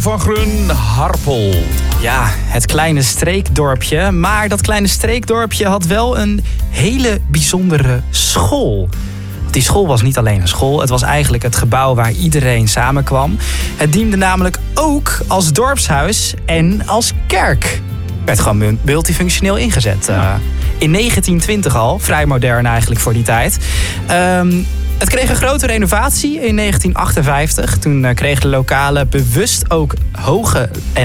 Van Grun, Harpel. Ja, het kleine streekdorpje. Maar dat kleine streekdorpje had wel een hele bijzondere school. Die school was niet alleen een school. Het was eigenlijk het gebouw waar iedereen samenkwam. Het diende namelijk ook als dorpshuis en als kerk. Werd gewoon multifunctioneel ingezet. In 1920 al, vrij modern eigenlijk voor die tijd. Het kreeg een grote renovatie in 1958. Toen kregen de lokalen bewust ook hoge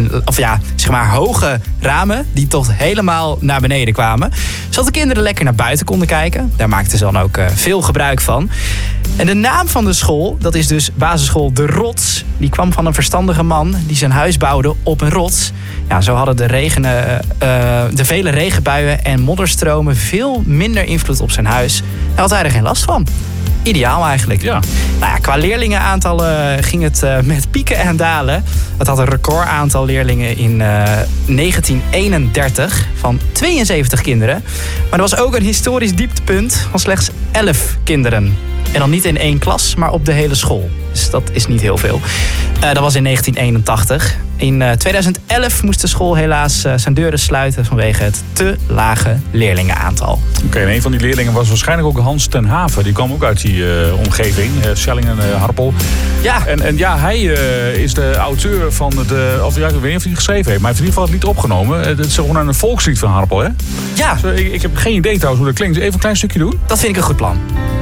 ramen die tot helemaal naar beneden kwamen. Zodat de kinderen lekker naar buiten konden kijken. Daar maakten ze dan ook veel gebruik van. En de naam van de school, dat is dus basisschool De Rots. Die kwam van een verstandige man die zijn huis bouwde op een rots. Ja, zo hadden de vele regenbuien en modderstromen veel minder invloed op zijn huis. Daar had hij er geen last van. Ideaal eigenlijk. Ja. Nou ja, qua leerlingenaantallen ging het met pieken en dalen. Het had een recordaantal leerlingen in 1931 van 72 kinderen. Maar er was ook een historisch dieptepunt van slechts 11 kinderen. En dan niet in één klas, maar op de hele school. Dus dat is niet heel veel. Dat was in 1981. In 2011 moest de school helaas zijn deuren sluiten vanwege het te lage leerlingenaantal. Oké, en een van die leerlingen was waarschijnlijk ook Hans ten Haven. Die kwam ook uit die omgeving, Sellingen, Harpel. Ja. En hij is de auteur van ik weet niet of hij het geschreven heeft, maar hij heeft in ieder geval het lied opgenomen. Het is gewoon een volkslied van Harpel, hè? Ja. Ik heb geen idee trouwens hoe dat klinkt. Even een klein stukje doen. Dat vind ik een goed plan.